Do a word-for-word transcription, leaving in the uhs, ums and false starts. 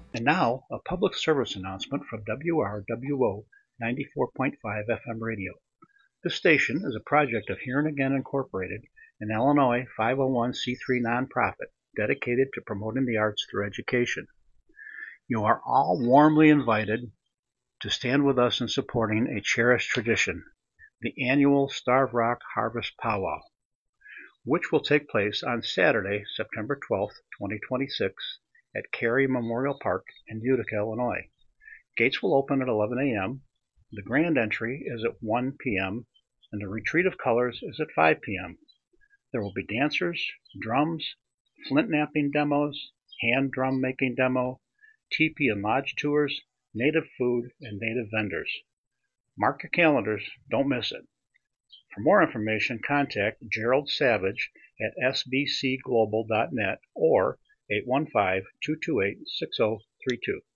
And now, a public service announcement from W R W O ninety-four point five F M radio. This station is a project of Here and Again Incorporated, an Illinois five oh one c three nonprofit dedicated to promoting the arts through education. You are all warmly invited to stand with us in supporting a cherished tradition, the annual Starved Rock Harvest Powwow, which will take place on Saturday, September twelfth, twenty twenty-six, at Cary Memorial Park in Utica, Illinois. Gates will open at eleven a m The grand entry is at one p m and the Retreat of Colors is at five p m There will be dancers, drums, flint knapping demos, hand drum making demo, teepee and lodge tours, native food, and native vendors. Mark your calendars, don't miss it. For more information, contact Gerald Savage at s b c global dot net or eight one five, two two eight, six zero three two.